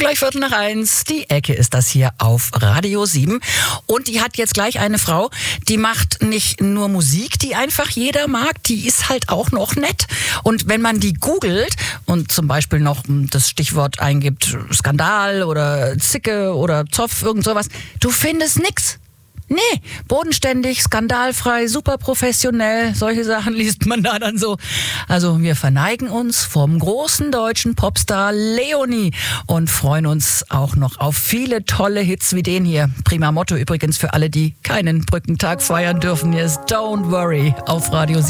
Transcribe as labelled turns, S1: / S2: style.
S1: gleich 1:15. Die Ecke ist das hier auf Radio 7. Und die hat jetzt gleich eine Frau, die macht nicht nur Musik, die einfach jeder mag, die ist halt auch noch nett. Und wenn man die googelt und zum Beispiel noch das Stichwort eingibt, Skandal oder Zicke oder Zoff, irgend sowas, du findest nix. Nee, bodenständig, skandalfrei, super professionell, solche Sachen liest man da dann so. Also wir verneigen uns vom großen deutschen Popstar Leonie und freuen uns auch noch auf viele tolle Hits wie den hier. Prima Motto übrigens für alle, die keinen Brückentag feiern dürfen. Hier ist Don't Worry auf Radio 7.